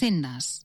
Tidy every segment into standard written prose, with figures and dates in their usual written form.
Almacén-Nas.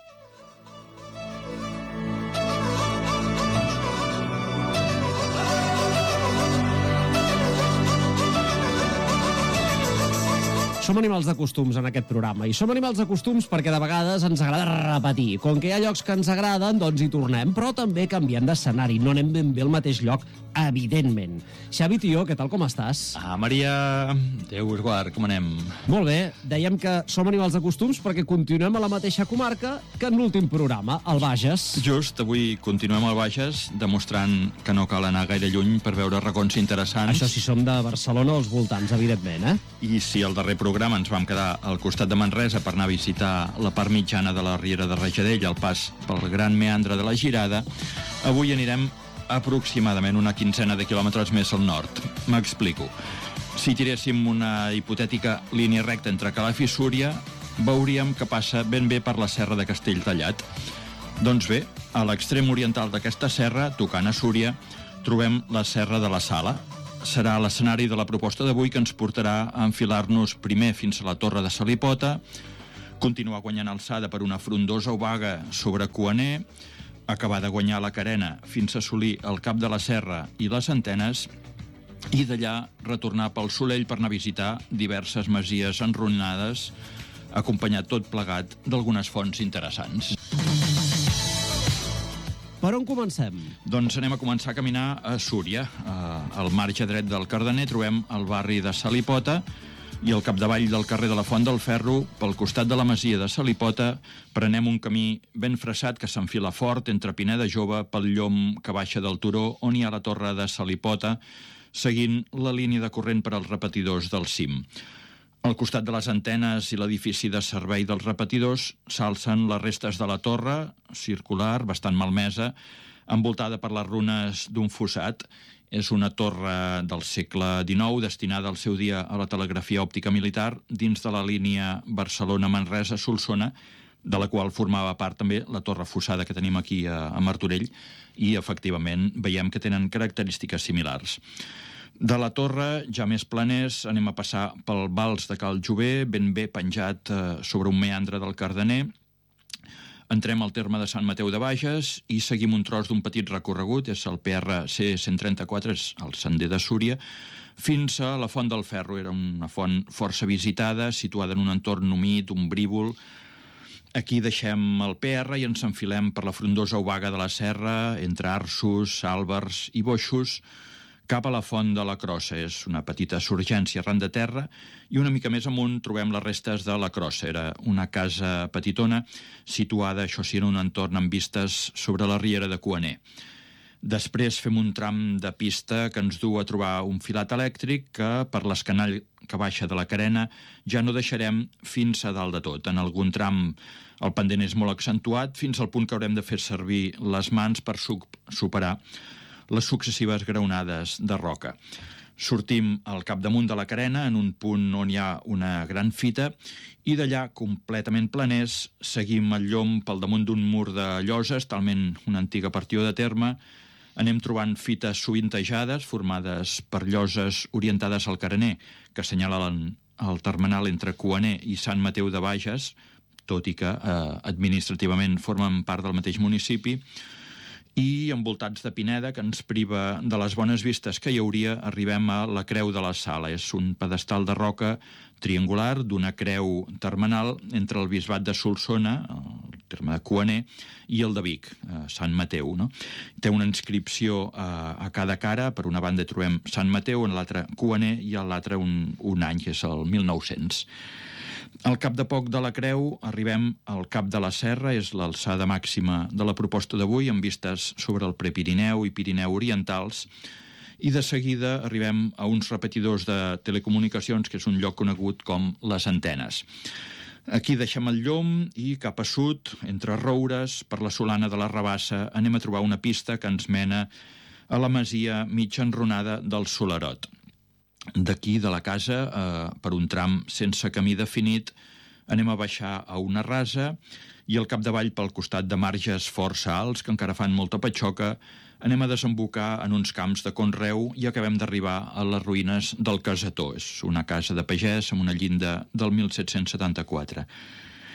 Som animals de costums en aquest programa, i som animals de costums perquè de vegades ens agrada repetir. Com que hi ha llocs que ens agraden, doncs hi tornem, però també canviem d'escenari, no anem ben bé al mateix lloc, evidentment. Xavi, tio, què tal, com estàs? Maria, Déu guard, com anem? Molt bé, dèiem que som animals de costums perquè continuem a la mateixa comarca que en l'últim programa, al Bages. Just, avui continuem al Bages, demostrant que no cal anar gaire lluny per veure racons interessants. Això si som de Barcelona als voltants, evidentment, eh? I si el darrer programa ens vam quedar al costat de Manresa per anar a visitar la part mitjana de la Riera de Rajadell, el pas pel gran meandre de la Girada, avui anirem aproximadament una quinzena de quilòmetres més al nord. M'explico. Si tiréssim una hipotètica línia recta entre Calaf i Súria, veuríem que passa ben bé per la serra de Castelltallat. Doncs bé, a l'extrem oriental d'aquesta serra, tocant a Súria, trobem la serra de la Sala. Serà l'escenari de la proposta d'avui, que ens portarà a enfilar-nos primer fins a la Torre de Salipota, continuar guanyant alçada per una frondosa obaga sobre Coaner, acabar de guanyar la carena fins a assolir el Cap de la Serra i les Antenes, i d'allà retornar pel Solell per anar a visitar diverses masies enruïnades, acompanyat tot plegat d'algunes fonts interessants. Per on comencem? Doncs anem a començar a caminar a Súria. Al marge dret del Cardener trobem el barri de Salipota, i al capdavall del carrer de la Font del Ferro, pel costat de la masia de Salipota, prenem un camí ben fressat que s'enfila fort entre Pineda Jove pel llom que baixa del turó on hi ha la torre de Salipota, seguint la línia de corrent per als repetidors del cim. Al costat de les antenes i l'edifici de servei dels repetidors s'alcen les restes de la torre, circular, bastant malmesa, envoltada per les runes d'un fossat. És una torre del segle XIX destinada al seu dia a la telegrafia òptica militar dins de la línia Barcelona-Manresa-Solsona, de la qual formava part també la torre fossada que tenim aquí a Martorell, i efectivament veiem que tenen característiques similars. De la torre, ja més planers, anem a passar pel Vals de Cal Jover, ben bé penjat sobre un meandre del Cardener. Entrem al terme de Sant Mateu de Bages i seguim un tros d'un petit recorregut, és el PRC 134, és el sender de Súria, fins a la Font del Ferro. Era una font força visitada, situada en un entorn humit, ombrívol. Aquí deixem el PR i ens enfilem per la frondosa obaga de la serra, entre arços, àlbers i boixos, cap a la Font de la Crossa. És una petita surgència arran de terra, i una mica més amunt trobem les restes de la Crossa. Era una casa petitona situada, això sí, en un entorn amb vistes sobre la riera de Coaner. Després fem un tram de pista que ens du a trobar un filat elèctric que, per l'escanall que baixa de la carena, ja no deixarem fins a dalt de tot. En algun tram el pendent és molt accentuat, fins al punt que haurem de fer servir les mans per superar les successives graonades de roca. Sortim al capdamunt de la carena, en un punt on hi ha una gran fita, i d'allà, completament planers, seguim el llom pel damunt d'un mur de lloses, talment una antiga partió de terme. Anem trobant fites sovintejades, formades per lloses orientades al carener, que assenyalen el termenal entre Coaner i Sant Mateu de Bages, tot i que administrativament formen part del mateix municipi, i envoltats de pineda que ens priva de les bones vistes que hi hauria. Arribem a la Creu de la Sala. És un pedestal de roca triangular d'una creu termenal entre el bisbat de Solsona, el terme de Coaner, i el de Vic, Sant Mateu, no? Té una inscripció a cada cara. Per una banda trobem Sant Mateu, en l'altra Coaner, i a l'altra un any, que és el 1900. Al cap de poc de la creu arribem al Cap de la Serra, és l'alçada màxima de la proposta d'avui, amb vistes sobre el Prepirineu i Pirineu orientals, i de seguida arribem a uns repetidors de telecomunicacions, que és un lloc conegut com les Antenes. Aquí deixem el llom i cap a sud, entre roures, per la Solana de la Rabassa, anem a trobar una pista que ens mena a la masia mig enrunada del Solerot. D'aquí, de la casa, per un tram sense camí definit, anem a baixar a una rasa, i al capdavall, pel costat de marges força alts, que encara fan molta patxoca, anem a desembocar en uns camps de conreu i acabem d'arribar a les ruïnes del Casató. És una casa de pagès amb una llinda del 1774.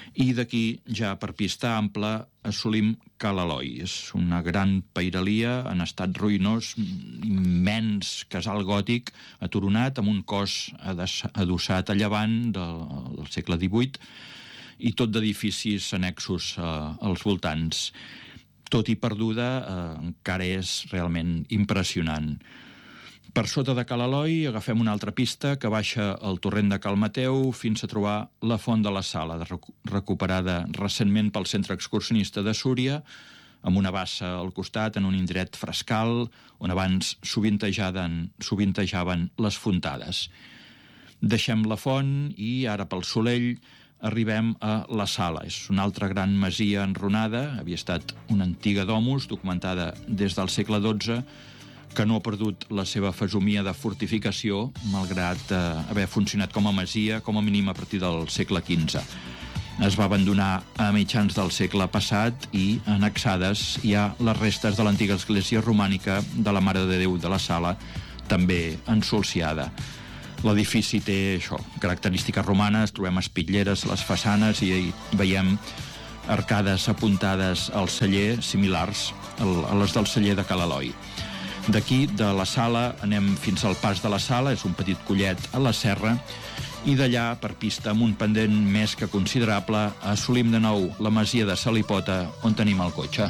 I d'aquí, ja per pista ampla, assolim Ca l'Eloi. És una gran pairalia en estat ruïnós, immens casal gòtic, aturonat, amb un cos adossat a llevant del segle XVIII, i tot d'edificis annexos als voltants. Tot i perduda, encara és realment impressionant. Per sota de Ca l'Eloi agafem una altra pista que baixa el torrent de Cal Mateu fins a trobar la Font de la Sala, recuperada recentment pel Centre Excursionista de Súria, amb una bassa al costat en un indret frescal on abans sovintejaven les fontades. Deixem la font i ara pel Solell arribem a la Sala. És una altra gran masia enrunada, havia estat una antiga domus documentada des del segle XII, que no ha perdut la seva fesomia de fortificació, malgrat haver funcionat com a masia, com a mínim a partir del segle XV. Es va abandonar a mitjans del segle passat i annexades hi ha les restes de l'antiga església romànica de la Mare de Déu de la Sala, també ensolsiada. L'edifici té característiques romanes, trobem espitlleres a les façanes i veiem arcades apuntades al celler similars a les del celler de Ca l'Eloi. D'aquí, de la Sala, anem fins al Pas de la Sala, és un petit collet a la serra, i d'allà, per pista, amb un pendent més que considerable, assolim de nou la masia de Salipota, on tenim el cotxe.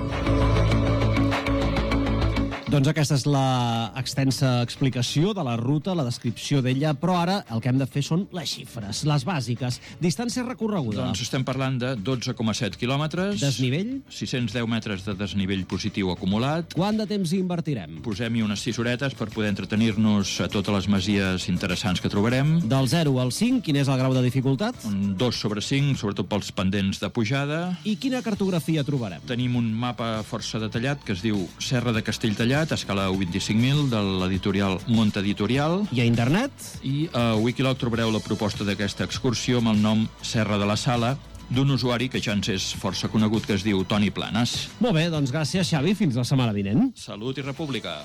Doncs aquesta és la extensa explicació de la ruta, la descripció d'ella, però ara el que hem de fer són les xifres, les bàsiques. Distància recorreguda. Doncs estem parlant de 12,7 quilòmetres. Desnivell? 610 metres de desnivell positiu acumulat. Quant de temps hi invertirem? Posem-hi unes 6 horetes per poder entretenir-nos a totes les masies interessants que trobarem. Del 0 al 5, quin és el grau de dificultat? Un 2/5, sobretot pels pendents de pujada. I quina cartografia trobarem? Tenim un mapa força detallat que es diu Serra de Castelltallat, a escala 25.000, de l'editorial Mont Editorial. I a internet? I a Wikiloc trobareu la proposta d'aquesta excursió amb el nom Serra de la Sala, d'un usuari que ja ens és força conegut, que es diu Toni Planes. Molt bé, doncs gràcies, Xavi. Fins la setmana vinent. Salut i república.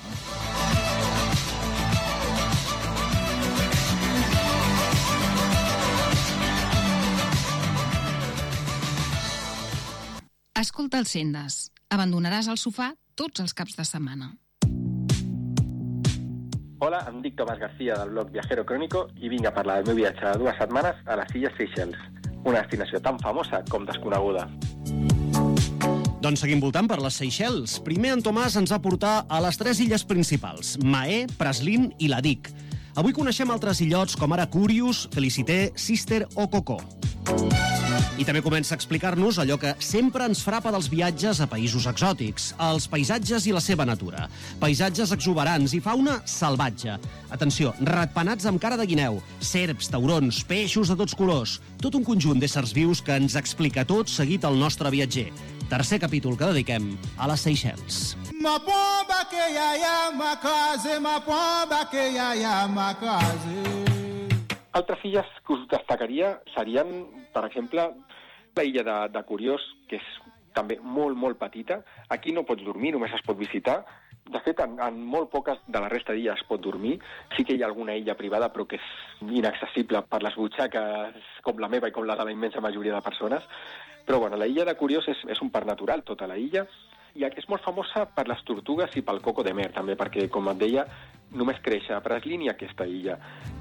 Escolta els Sendes. Abandonaràs el sofà tots els caps de setmana. Hola, em dic Tomàs García del blog Viajero Crónico i vinc a parlar del meu viatge de 2 setmanes a les Illes Seychelles, una destinació tan famosa com desconeguda. Doncs seguim voltant per les Seychelles. Primer en Tomàs ens va portar a les 3 illes principals, Mahé, Praslin i la Dic. Avui coneixem altres illots com ara Curious, Felicité, Sister o Cocó. I també comença a explicar-nos allò que sempre ens frapa dels viatges a països exòtics, els paisatges i la seva natura. Paisatges exuberants i fauna salvatge. Atenció, ratpenats amb cara de guineu, serps, taurons, peixos de tots colors, tot un conjunt d'éssers vius que ens explica tot seguit el nostre viatger. Tercer capítol que dediquem a les Seychelles. Ma pomba que iaia ma casa, ma pomba que iaia ma casa. Altres illes que us destacaria serien, per exemple, la illa de Curiós, que és també molt, molt petita. Aquí no pots dormir, només es pot visitar. De fet, en molt poques de la resta d'illes es pot dormir. Sí que hi ha alguna illa privada, però que és inaccessible per les butxaques com la meva i com la de la immensa majoria de persones. Però bueno, la illa de Curiós és un parc natural, tota la illa, i és molt famosa per les tortugues i pel coco de mer, també, perquè, com et deia, només creix a Praslin i a aquesta illa.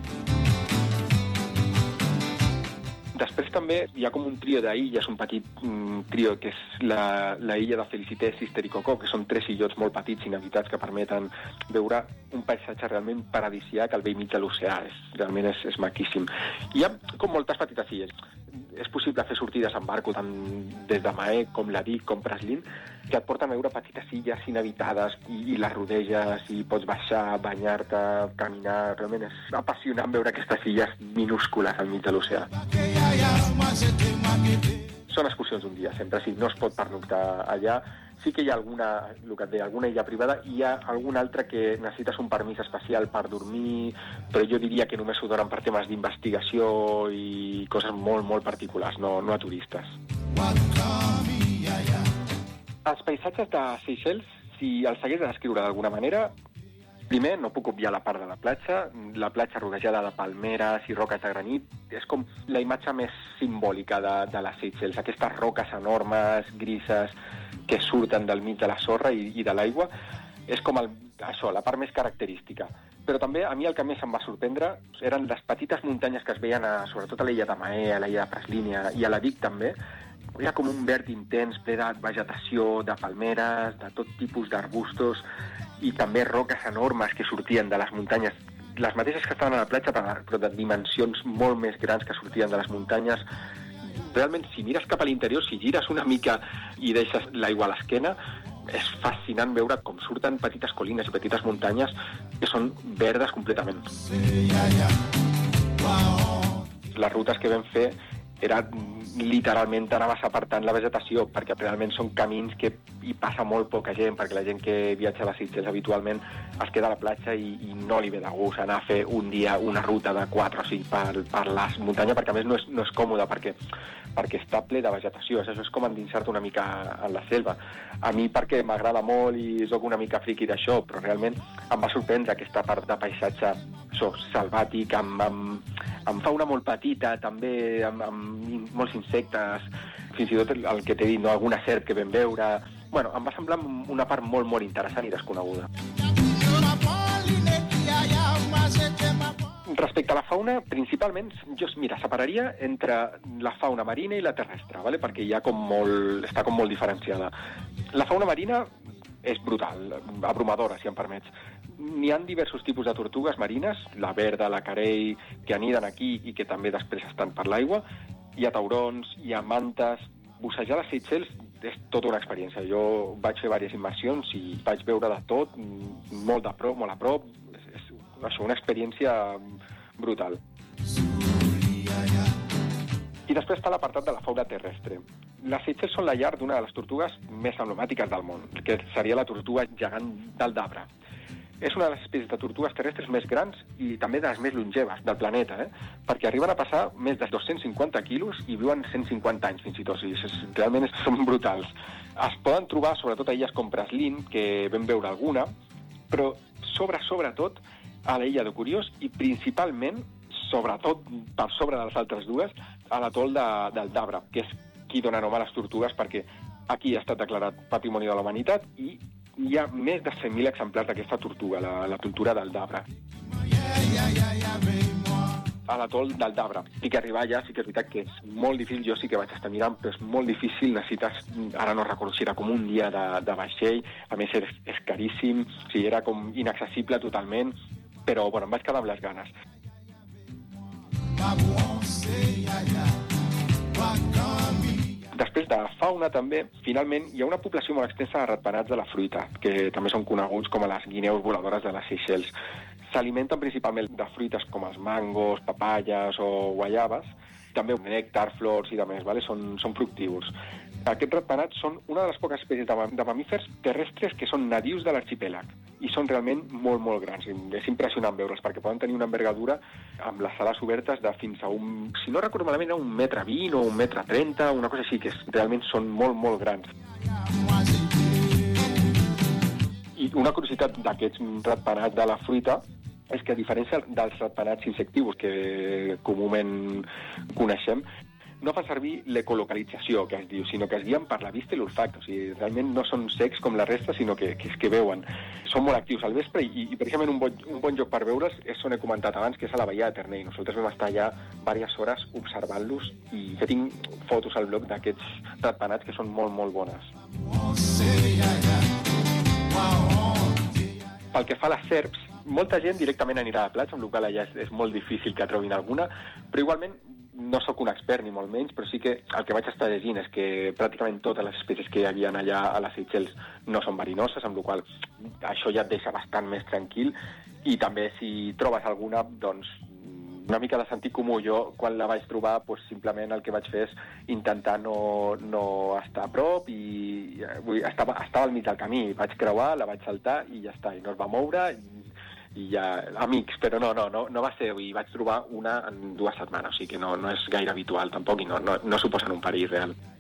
Després també hi ha com un trio d'illes, un petit trio, que és la illa de Felicité, Sister i Cocó, que són 3 illots molt petits, inhabitats, que permeten veure un paisatge realment paradisíac al vell mig de l'oceà. Realment és maquíssim. Hi ha com moltes petites illes. És possible fer sortides en barco tant des de Mahé com la Dic com Praslin, que et porten a veure petites illes inhabitades i les rodeges i pots baixar, banyar-te, caminar. Realment és apassionant veure aquestes illes minúscules al mig de l'oceà. Són excursions d'un dia, sempre. Si no es pot pernoctar allà, sí que hi ha alguna illa privada, i hi ha alguna altra que necessites un permís especial per dormir, però jo diria que només ho donen per temes d'investigació i coses molt, molt particulars, no a turistes. Els paisatges de Seychelles, si els hagués de descriure d'alguna manera, Primer, no puc obviar la part de la platja rodejada de palmeres i roques de granit. És com la imatge més simbòlica de les Seychelles, aquestes roques enormes, grises, que surten del mig de la sorra i de l'aigua. És com això, la part més característica. Però també a mi el que més em va sorprendre eren les petites muntanyes que es veien sobretot a l'illa de Mahé, a l'illa de Praslínia i a la Vic també. Era com un verd intens, ple de vegetació, de palmeres, de tot tipus d'arbustos i també roques enormes que sortien de les muntanyes, les mateixes que estaven a la platja, però de dimensions molt més grans que sortien de les muntanyes. Realment, si mires cap a l'interior, si gires una mica i deixes l'aigua a l'esquena, és fascinant veure com surten petites colines i petites muntanyes que són verdes completament. Les rutes que vam fer era literalment anaves apartant la vegetació, perquè realment són camins que hi passa molt poca gent, perquè la gent que viatja a les Seychelles habitualment es queda a la platja i no li ve de gust anar a fer un dia una ruta de 4 o 5 per les muntanyes, perquè a més no és còmode, perquè està ple de vegetació. Això és com endinsar-te una mica en la selva. A mi perquè m'agrada molt i soc una mica friqui d'això, però realment em va sorprendre aquesta part de paisatge salvàtic, amb fauna molt petita, també amb molts insectes, fins i tot el que t'he dit, no? Alguna serp que vam veure. Bueno, em va semblar una part molt, molt interessant i desconeguda. Respecte a la fauna, principalment, jo separaria entre la fauna marina i la terrestre, ¿vale? Perquè està com molt diferenciada. La fauna marina és brutal, abrumadora, si em permets. N'hi ha diversos tipus de tortugues marines, la verda, la carei, que aniden aquí i que també després estan per l'aigua. Hi ha taurons, hi ha mantes. Bussejar les Seychelles és tota una experiència. Jo vaig fer diverses immersions i vaig veure de tot, molt a prop. És una experiència brutal. I després està l'apartat de la fauna terrestre. Les Seychelles són la llar d'una de les tortugues més emblemàtiques del món, que seria la tortuga gegant del Dabra. És una de les espècies de tortugues terrestres més grans i també de les més longeves del planeta, perquè arriben a passar més de 250 quilos i viuen 150 anys fins i tot. Realment són brutals. Es poden trobar sobretot a illes com Praslin, que vam veure alguna, però sobretot a l'illa de Curiós i principalment, sobretot per sobre de les altres dues, a l'atol del Dabra, que és qui dona nom a les tortugues, perquè aquí ha estat declarat Patrimoni de la Humanitat i hi ha més de 100.000 exemplars d'aquesta tortuga, la tortuga del Dabra. A l'atol del Dabra. I que arribar allà sí que és veritat que és molt difícil, jo sí que vaig estar mirant, però és molt difícil, necessites, ara no recordo si era com un dia de vaixell, a més és caríssim, o sigui, era com inaccessible totalment, però bueno, em vaig quedar amb les ganes. Després de fauna també, finalment, hi ha una població molt extensa de ratpenats de la fruita, que també són coneguts com a les guineus voladores de les Seychelles. S'alimenten principalment de fruites com els mangos, papayes o guaiabes, també nèctar, flors i demés, ¿vale? Són fructívors. Aquests ratpenats són una de les poques espècies de mamífers terrestres que són nadius de l'arxipèlag i són realment molt, molt grans. És impressionant veure'ls perquè poden tenir una envergadura amb les ales obertes de fins a si no recordo malament, era 1,20 m o 1,30 m, una cosa així, que realment són molt, molt grans. I una curiositat d'aquests ratpenats de la fruita és que, a diferència dels ratpenats insectius que comúment coneixem, no fan servir l'ecolocalització, que es diu, sinó que es guien per la vista i l'olfacte. O sigui, realment no són secs com la resta, sinó que veuen. Són molt actius al vespre i precisament un bon lloc per veure'ls és on he comentat abans, que és a la Baia de Ternay. Nosaltres vam estar allà diverses hores observant-los i que tinc fotos al blog d'aquests ratpenats que són molt, molt bones. Pel que fa a les serps, molta gent directament anirà a la platja, amb la qual allà és molt difícil que trobin alguna, però igualment no sóc un expert ni molt menys, però sí que el que vaig estar llegint és que pràcticament totes les espècies que hi havia allà a les Seychelles no són verinoses, amb la qual això ja et deixa bastant més tranquil, i també si trobes alguna, doncs una mica de sentit comú. Jo, quan la vaig trobar, doncs, simplement el que vaig fer és intentar no estar a prop i estava al mig del camí. Vaig creuar, la vaig saltar i ja està, i no es va moure i ja, amics, però no va ser, i vaig trobar una en 2 setmanes, o sigui que no és gaire habitual tampoc i no suposen un perill real.